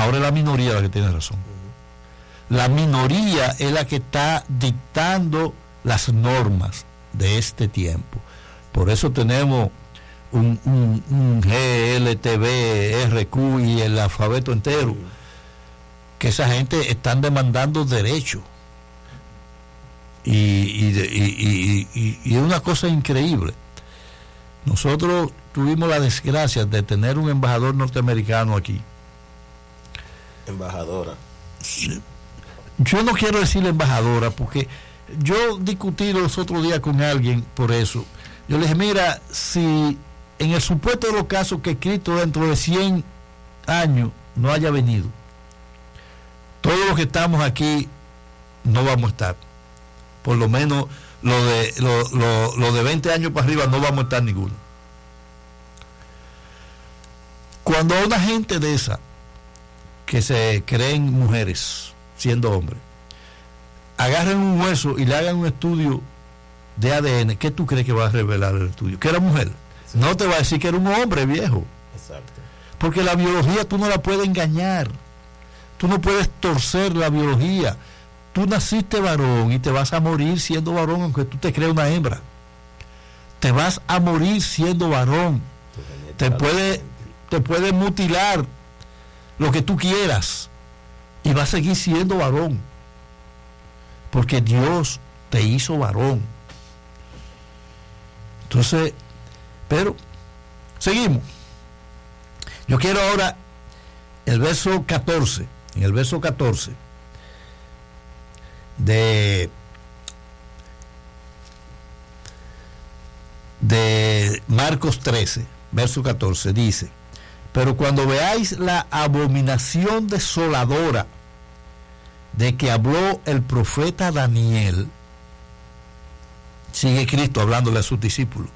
ahora es la minoría la que tiene razón. La minoría es la que está dictando las normas de este tiempo. Por eso tenemos un GLTB, RQ y el alfabeto entero, que esa gente están demandando derechos. Y es una cosa increíble. Nosotros tuvimos la desgracia de tener un embajador norteamericano aquí. Embajadora. Yo no quiero decirle embajadora, porque yo discutí los otros días con alguien por eso. Yo le dije, mira, si en el supuesto de los casos que Cristo dentro de 100 años no haya venido, todos los que estamos aquí no vamos a estar. Por lo menos lo de 20 años para arriba no vamos a estar ninguno. Cuando a una gente de esa, que se creen mujeres siendo hombres, agarren un hueso y le hagan un estudio de ADN, ¿qué tú crees que va a revelar el estudio? Que era mujer. Sí. No te va a decir que era un hombre, viejo. Exacto. Porque la biología tú no la puedes engañar. Tú no puedes torcer la biología. Tú naciste varón y te vas a morir siendo varón, aunque tú te creas una hembra. Te vas a morir siendo varón. Te puede mutilar lo que tú quieras y vas a seguir siendo varón. Porque Dios te hizo varón. Entonces, pero seguimos. Yo quiero ahora el verso 14. En el verso 14 de Marcos 13, verso 14, dice: pero cuando veáis la abominación desoladora de que habló el profeta Daniel, sigue Cristo hablándole a sus discípulos,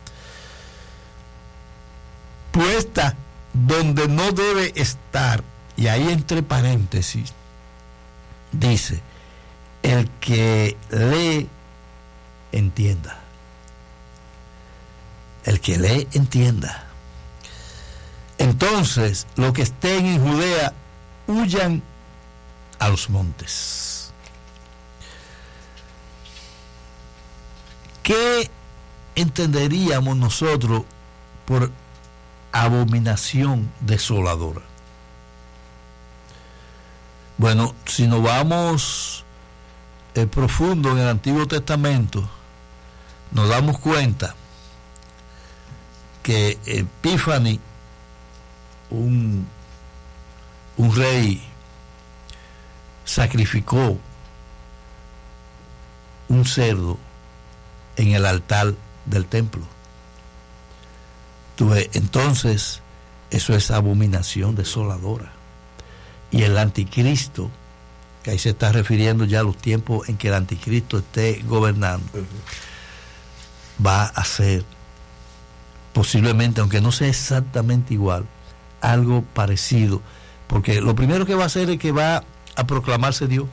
puesta donde no debe estar, y ahí entre paréntesis dice: el que lee, entienda. El que lee, entienda. Entonces, los que estén en Judea, huyan a los montes. ¿Qué entenderíamos nosotros por abominación desoladora? Bueno, si nos vamos profundo en el Antiguo Testamento, nos damos cuenta que Epífanes, un rey, sacrificó un cerdo en el altar del templo. Entonces, eso es abominación desoladora. Y el anticristo, que ahí se está refiriendo ya a los tiempos en que el anticristo esté gobernando, va a ser posiblemente, aunque no sea exactamente igual, algo parecido, porque lo primero que va a hacer es que va a proclamarse Dios.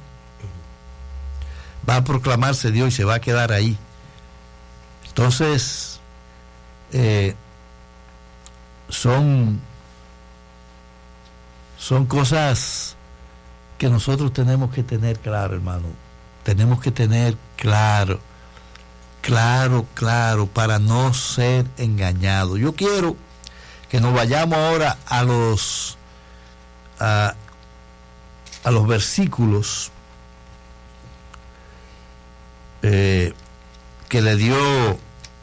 Va a proclamarse Dios y se va a quedar ahí. Entonces, son cosas que nosotros tenemos que tener claro, hermano. Tenemos que tener claro, para no ser engañados. Yo quiero que nos vayamos ahora a los versículos que le dio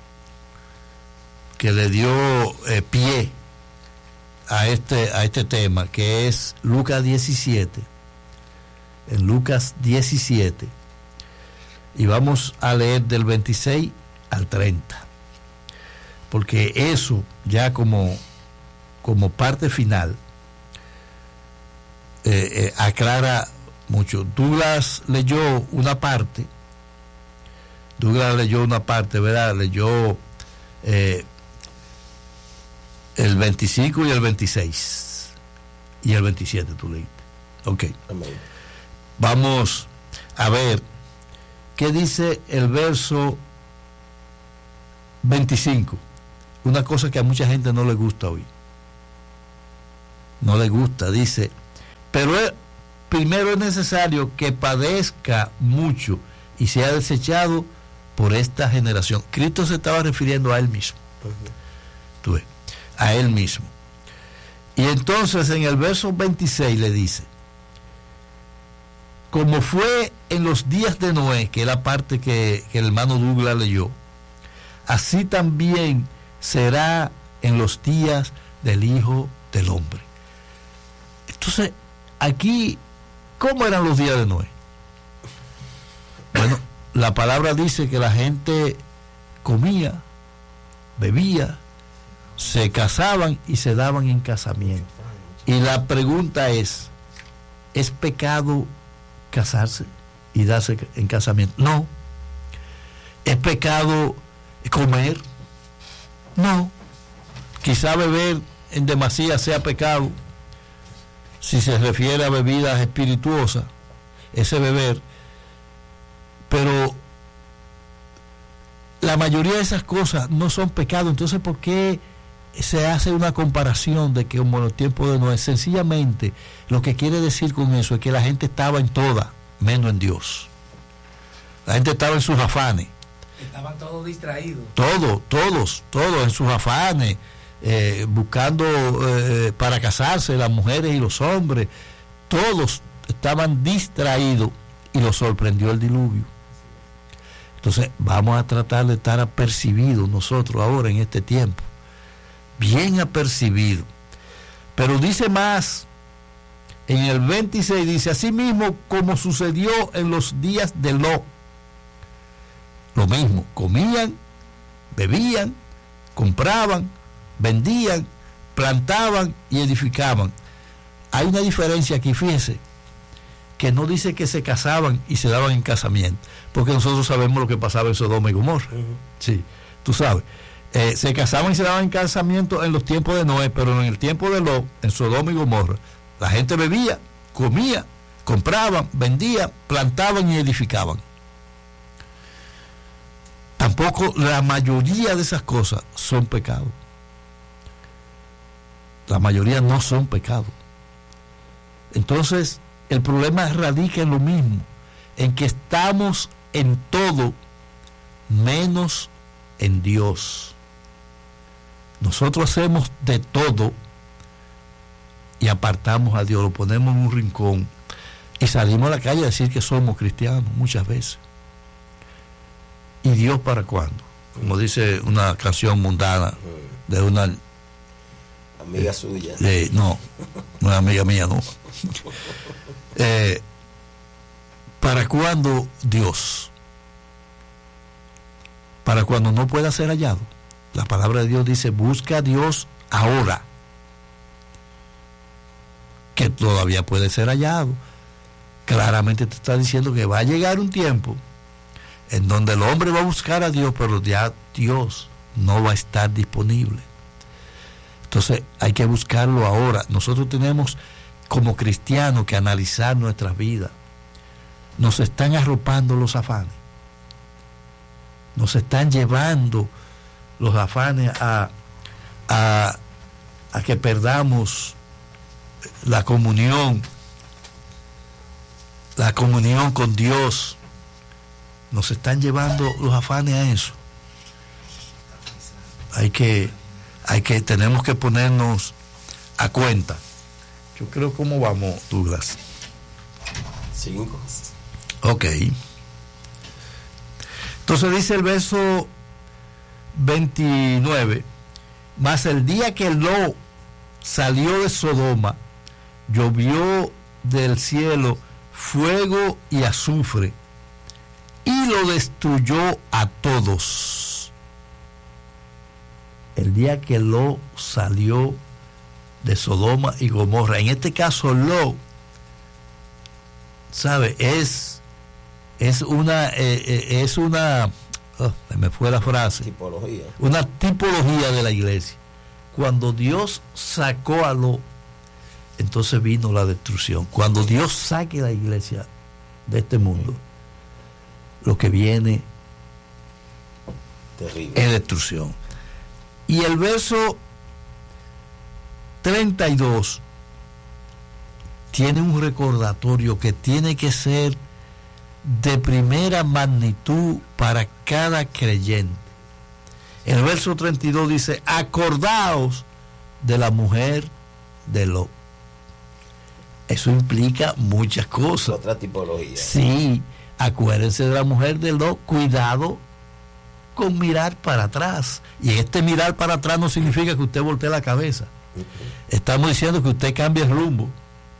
pie a este tema, que es Lucas 17. En Lucas 17, y vamos a leer del 26 al 30, porque eso ya como parte final aclara mucho. Douglas leyó una parte, ¿verdad? Leyó el 25 y el 26 y el 27 tú leíste. Ok. Amén. Vamos a ver qué dice el verso 25. Una cosa que a mucha gente no le gusta oír. No le gusta, dice: Pero primero es necesario que padezca mucho y sea desechado por esta generación. Cristo se estaba refiriendo a él mismo. Tú ves, a él mismo. Y entonces en el verso 26 le dice: como fue en los días de Noé, que es la parte que el hermano Douglas leyó, así también será en los días del Hijo del Hombre. Entonces, aquí, ¿cómo eran los días de Noé? Bueno, la palabra dice que la gente comía, bebía, se casaban y se daban en casamiento. Y la pregunta ¿es pecado casarse y darse en casamiento? No. ¿Es pecado comer? No. Quizá beber en demasía sea pecado, si se refiere a bebidas espirituosas, ese beber, pero la mayoría de esas cosas no son pecado. Entonces, ¿por qué se hace una comparación de que como en los tiempos de Noé? Sencillamente lo que quiere decir con eso es que la gente estaba en toda, menos en Dios. La gente estaba en sus afanes. Estaban todos distraídos. Todos en sus afanes, buscando para casarse, las mujeres y los hombres. Todos estaban distraídos y los sorprendió el diluvio. Entonces vamos a tratar de estar apercibidos nosotros ahora en este tiempo, bien apercibidos. Pero dice más, en el 26 dice: así mismo como sucedió en los días de Lot. Lo mismo, comían, bebían, compraban, vendían, plantaban y edificaban. Hay una diferencia aquí, fíjese, que no dice que se casaban y se daban en casamiento, porque nosotros sabemos lo que pasaba en Sodoma y Gomorra. Sí, tú sabes. Se casaban y se daban en casamiento en los tiempos de Noé, pero en el tiempo de Lot, en Sodoma y Gomorra, la gente bebía, comía, compraban, vendían, plantaban y edificaban. Tampoco la mayoría de esas cosas son pecados. La mayoría no son pecados. Entonces, el problema radica en lo mismo, en que estamos en todo menos en Dios. Nosotros hacemos de todo y apartamos a Dios, lo ponemos en un rincón y salimos a la calle a decir que somos cristianos muchas veces. ¿Y Dios para cuándo? Como dice una canción mundana de una amiga suya. No es amiga mía, no. ¿Para cuándo Dios? Para cuando no pueda ser hallado. La palabra de Dios dice: busca a Dios ahora, que todavía puede ser hallado. Claramente te está diciendo que va a llegar un tiempo en donde el hombre va a buscar a Dios, pero ya Dios no va a estar disponible. Entonces hay que buscarlo ahora. Nosotros tenemos como cristianos que analizar nuestras vidas. Nos están arropando los afanes, nos están llevando los afanes a que perdamos la comunión con Dios. Nos están llevando los afanes a eso. Tenemos que ponernos a cuenta. Yo creo, ¿cómo vamos, Douglas? 5. Ok. Entonces dice el verso 29: mas el día que Lot salió de Sodoma, llovió del cielo fuego y azufre, y lo destruyó a todos. El día que Lot salió de Sodoma y Gomorra, en este caso Lot, ¿sabe? Es una me fue la frase, tipología. Una tipología de la iglesia. Cuando Dios sacó a Lot, entonces vino la destrucción. Cuando Dios saque a la iglesia de este mundo, lo que viene terrible es destrucción. Y el verso 32 tiene un recordatorio que tiene que ser de primera magnitud para cada creyente. El verso 32 dice: acordaos de la mujer de Lot. Eso implica muchas cosas. Otra tipología. Sí, acuérdense de la mujer de Lot. Cuidado con mirar para atrás. Y este mirar para atrás no significa que usted voltee la cabeza. Estamos diciendo que usted cambie el rumbo,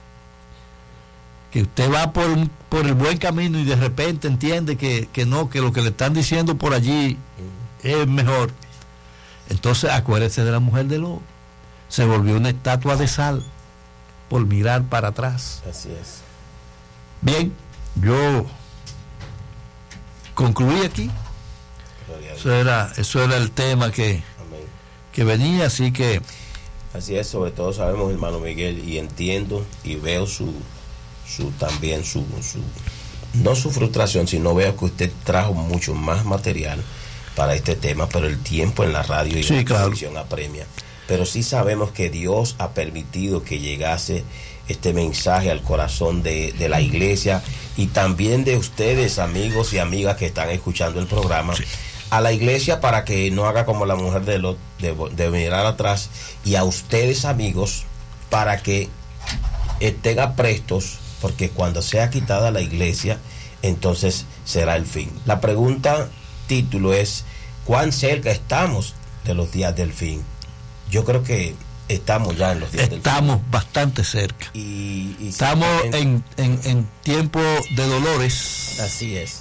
que usted va por el buen camino y de repente entiende que no, que lo que le están diciendo por allí es mejor. Entonces acuérdese de la mujer de Lot. Se volvió una estatua de sal por mirar para atrás. Así es. Bien, yo concluí aquí. Eso era el tema que venía, así que... Así es, sobre todo sabemos, hermano Miguel, y entiendo y veo también su no su frustración, sino veo que usted trajo mucho más material para este tema, pero el tiempo en la radio y sí, la claro, televisión apremia. Pero sí sabemos que Dios ha permitido que llegase este mensaje al corazón de la iglesia y también de ustedes, amigos y amigas que están escuchando el programa, sí, a la iglesia, para que no haga como la mujer de Lot, de mirar atrás, y a ustedes, amigos, para que estén aprestos, porque cuando sea quitada la iglesia, entonces será el fin. La pregunta título es: ¿cuán cerca estamos de los días del fin? Yo creo que estamos ya en los días del fin. Estamos bastante cerca. Y estamos en tiempo de dolores. Así es.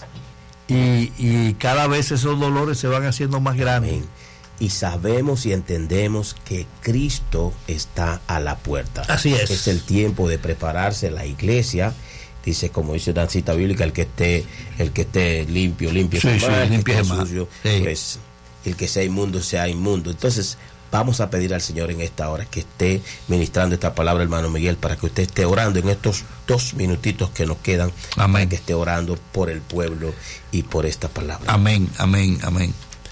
Y cada vez esos dolores se van haciendo más grandes. Amén. Y sabemos y entendemos que Cristo está a la puerta. Así es. Es el tiempo de prepararse la iglesia. Dice, como dice una cita bíblica, el que esté limpio, limpio, sí, sí, el limpio que es esté sucio, sí, pues el que sea inmundo, sea inmundo. Entonces, vamos a pedir al Señor en esta hora que esté ministrando esta palabra, hermano Miguel, para que usted esté orando en estos 2 minutitos que nos quedan. Amén. Para que esté orando por el pueblo y por esta palabra. Amén, amén, amén.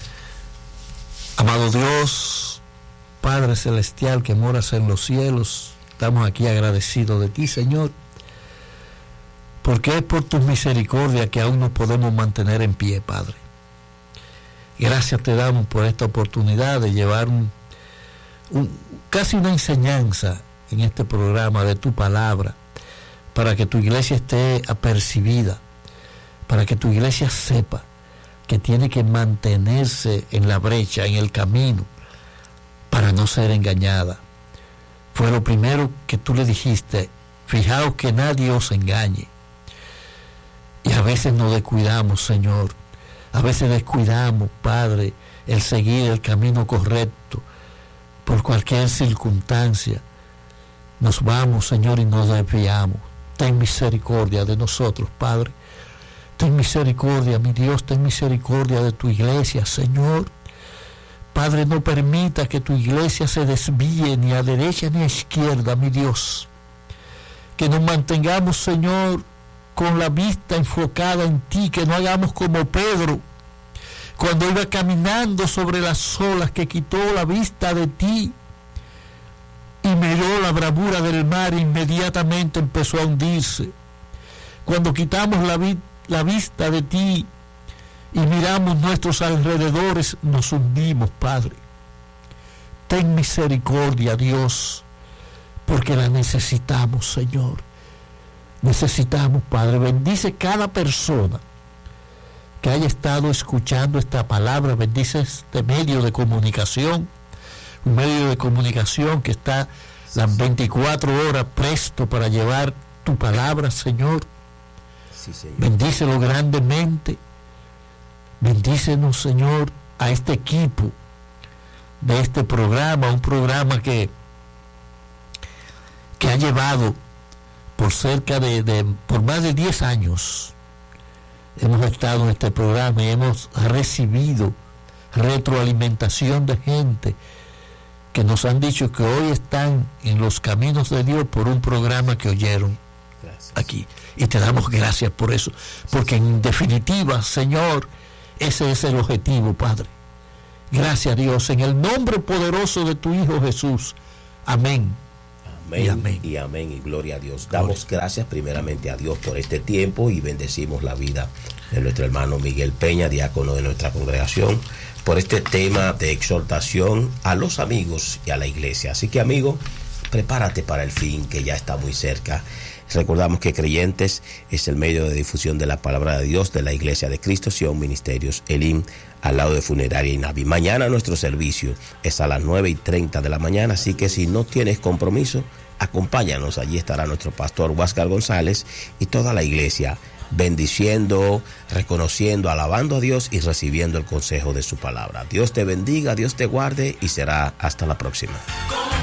Amado Dios, Padre Celestial que moras en los cielos, estamos aquí agradecidos de ti, Señor, porque es por tu misericordia que aún nos podemos mantener en pie, Padre. Gracias te damos por esta oportunidad de llevar casi una enseñanza en este programa de tu palabra, para que tu iglesia esté apercibida, para que tu iglesia sepa que tiene que mantenerse en la brecha, en el camino, para no ser engañada. Fue lo primero que tú le dijiste: fijaos que nadie os engañe. Y a veces nos descuidamos, Señor. A veces descuidamos, Padre, el seguir el camino correcto. Por cualquier circunstancia nos vamos, Señor, y nos desviamos. Ten misericordia de nosotros, Padre. Ten misericordia, mi Dios, ten misericordia de tu iglesia, Señor. Padre, no permita que tu iglesia se desvíe ni a derecha ni a izquierda, mi Dios. Que nos mantengamos, Señor, con la vista enfocada en ti, que no hagamos como Pedro, cuando iba caminando sobre las olas, que quitó la vista de ti y miró la bravura del mar e inmediatamente empezó a hundirse. Cuando quitamos la vista de ti y miramos nuestros alrededores, nos hundimos, Padre. Ten misericordia, Dios, porque la necesitamos, Señor. Necesitamos, Padre. Bendice cada persona que haya estado escuchando esta palabra. Bendice este medio de comunicación, un medio de comunicación que está las 24 horas presto para llevar tu palabra, Señor. Sí, Señor. Bendícelo grandemente. Bendícenos, Señor, a este equipo de este programa, un programa que ha llevado por más de 10 años. Hemos estado en este programa y hemos recibido retroalimentación de gente que nos han dicho que hoy están en los caminos de Dios por un programa que oyeron. Gracias. Aquí. Y te damos gracias por eso, porque en definitiva, Señor, ese es el objetivo, Padre. Gracias, Dios, en el nombre poderoso de tu Hijo Jesús. Amén. Amén y amén y gloria a Dios. Damos gracias primeramente a Dios por este tiempo y bendecimos la vida de nuestro hermano Miguel Peña, diácono de nuestra congregación, por este tema de exhortación a los amigos y a la iglesia. Así que, amigo, prepárate para el fin que ya está muy cerca. Recordamos que Creyentes es el medio de difusión de la palabra de Dios de la Iglesia de Cristo Sion Ministerios Elim, al lado de Funeraria Inavi. Mañana nuestro servicio es a las 9:30 de la mañana, así que si no tienes compromiso, acompáñanos. Allí estará nuestro pastor Huáscar González y toda la iglesia, bendiciendo, reconociendo, alabando a Dios y recibiendo el consejo de su palabra. Dios te bendiga, Dios te guarde y será hasta la próxima.